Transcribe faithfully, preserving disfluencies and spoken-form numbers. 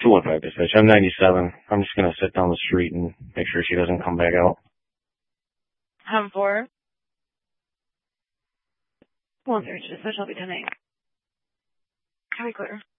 two one five dispatch. I'm ninety-seven. I'm just going to sit down the street and make sure she doesn't come back out. Hum four. One three dispatch, I'll be ten eight. Can we clear?